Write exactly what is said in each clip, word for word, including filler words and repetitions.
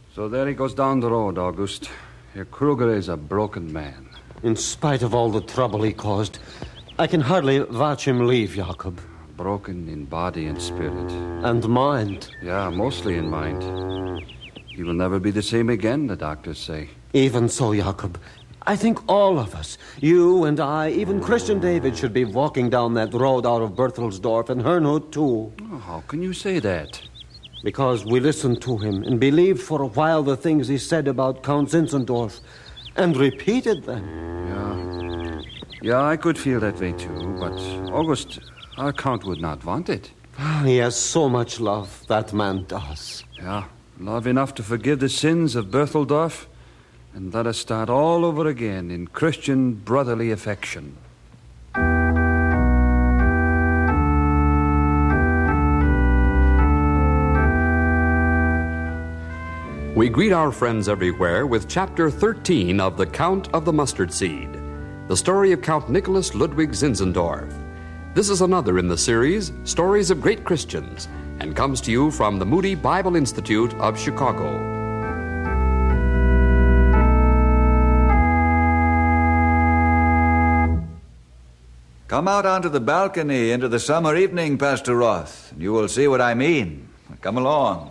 So there he goes down the road, August. Herr Kruger is a broken man. In spite of all the trouble he caused, I can hardly watch him leave, Jacob. Broken in body and spirit. And mind. Yeah, mostly in mind. He will never be the same again, the doctors say. Even so, Jacob, I think all of us, you and I, even Christian David, should be walking down that road out of Berthelsdorf and Herrnhut, too. Oh, how can you say that? Because we listened to him and believed for a while the things he said about Count Zinzendorf and repeated them. Yeah. Yeah, I could feel that way, too. But, August, our Count would not want it. He has so much love, that man does. Yeah, love enough to forgive the sins of Berthelsdorf and let us start all over again in Christian brotherly affection. We greet our friends everywhere with Chapter thirteen of The Count of the Mustard Seed, the story of Count Nicholas Ludwig Zinzendorf. This is another in the series, Stories of Great Christians, and comes to you from the Moody Bible Institute of Chicago. Come out onto the balcony into the summer evening, Pastor Roth, and you will see what I mean. Come along.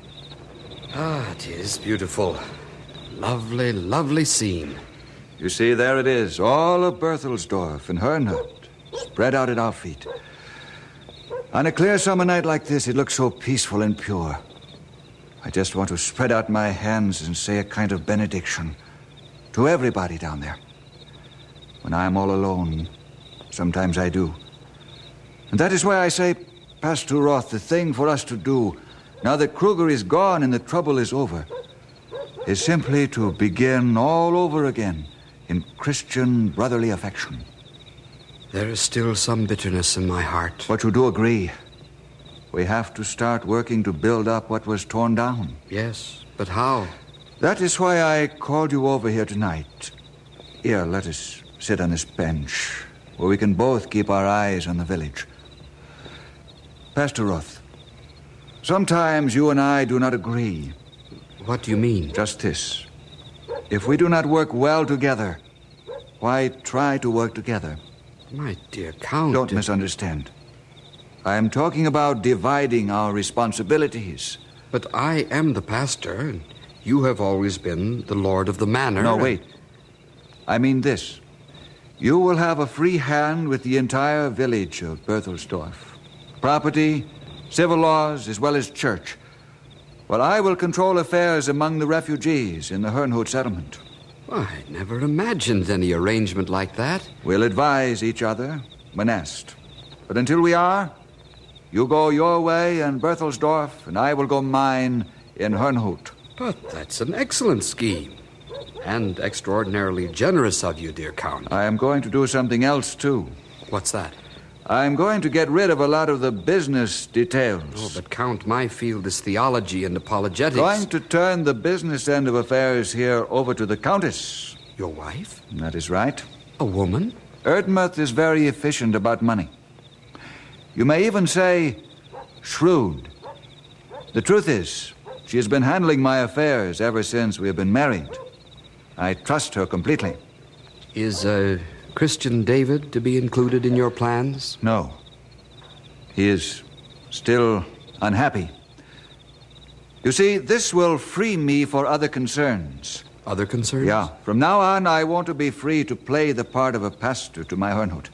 Ah, it is beautiful. Lovely, lovely scene. You see, there it is, all of Berthelsdorf and Herrnhut, spread out at our feet. On a clear summer night like this, it looks so peaceful and pure. I just want to spread out my hands and say a kind of benediction to everybody down there. When I'm all alone, sometimes I do. And that is why I say, Pastor Roth, the thing for us to do, now that Kruger is gone and the trouble is over, is simply to begin all over again in Christian brotherly affection. There is still some bitterness in my heart. But you do agree. We have to start working to build up what was torn down. Yes, but how? That is why I called you over here tonight. Here, let us sit on this bench where we can both keep our eyes on the village. Pastor Roth, sometimes you and I do not agree. What do you mean? Just this. If we do not work well together, why try to work together? My dear Count... Don't misunderstand. I am talking about dividing our responsibilities. But I am the pastor, and you have always been the lord of the manor. No, wait. I mean this. You will have a free hand with the entire village of Berthelsdorf. Property, civil laws, as well as church. While I will control affairs among the refugees in the Herrnhut settlement. I never imagined any arrangement like that. We'll advise each other when asked. But until we are, you go your way in Berthelsdorf, and I will go mine in Herrnhut. But that's an excellent scheme. And extraordinarily generous of you, dear Count. I am going to do something else, too. What's that? I'm going to get rid of a lot of the business details. Oh, but Count, my field is theology and apologetics. Going to turn the business end of affairs here over to the Countess. Your wife? That is right. A woman? Erdmuth is very efficient about money. You may even say shrewd. The truth is, she has been handling my affairs ever since we have been married. I trust her completely. Is, uh... Christian David to be included in your plans? No. He is still unhappy. You see, this will free me for other concerns. Other concerns? Yeah. From now on, I want to be free to play the part of a pastor to my Herrnhut.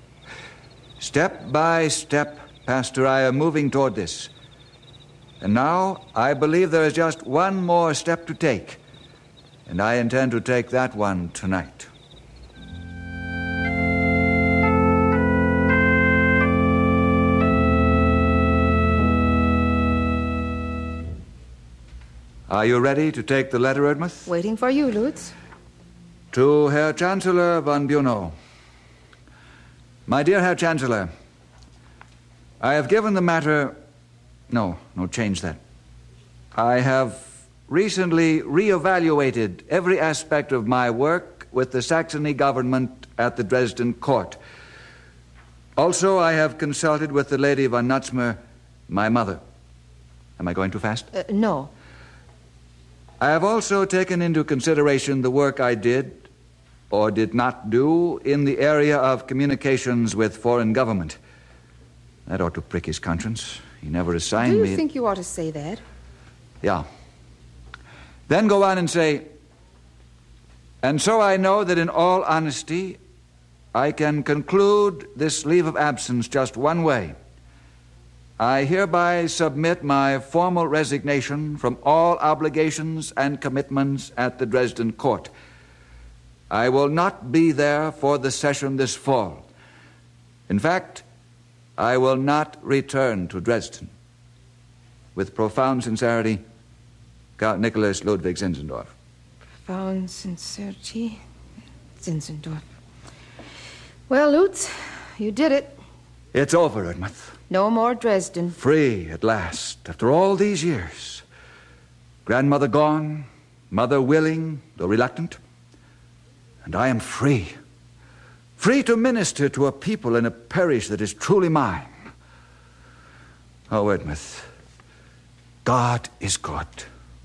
Step by step, Pastor, I am moving toward this. And now, I believe there is just one more step to take. And I intend to take that one tonight. Are you ready to take the letter, Erdmuth? Waiting for you, Lutz. To Herr Chancellor von Bunow. My dear Herr Chancellor, I have given the matter... No, no, change that. I have recently reevaluated every aspect of my work with the Saxony government at the Dresden court. Also, I have consulted with the Lady von Nutzmer, my mother. Am I going too fast? Uh, no. I have also taken into consideration the work I did or did not do in the area of communications with foreign government. That ought to prick his conscience. He never assigned me... Do you think you ought to say that? Yeah. Then go on and say, and so I know that in all honesty, I can conclude this leave of absence just one way. I hereby submit my formal resignation from all obligations and commitments at the Dresden court. I will not be there for the session this fall. In fact, I will not return to Dresden. With profound sincerity, Count Nicholas Ludwig Zinzendorf. Profound sincerity, Zinzendorf. Well, Lutz, you did it. It's over, Udmouth. No more Dresden. Free at last, after all these years. Grandmother gone, mother willing, though reluctant. And I am free. Free to minister to a people in a parish that is truly mine. Oh, Udmouth, God is good.